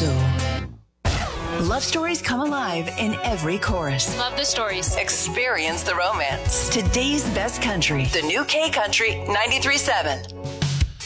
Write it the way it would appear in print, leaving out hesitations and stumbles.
Zoo. Love stories come alive in every chorus. Love the stories. Experience the romance. Today's best country. The new K Country 93.7.